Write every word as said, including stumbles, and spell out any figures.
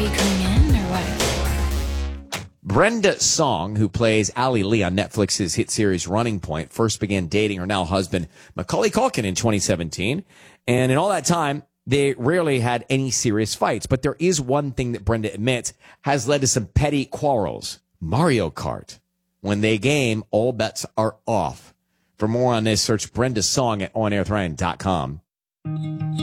you coming in or what? Brenda Song, who plays Ali Lee on Netflix's hit series Running Point, first began dating her now husband Macaulay Culkin in twenty seventeen. And in all that time, they rarely had any serious fights. But there is one thing that Brenda admits has led to some petty quarrels. Mario Kart. When they game, all bets are off. For more on this, search Brenda Song at on air with ryan dot com.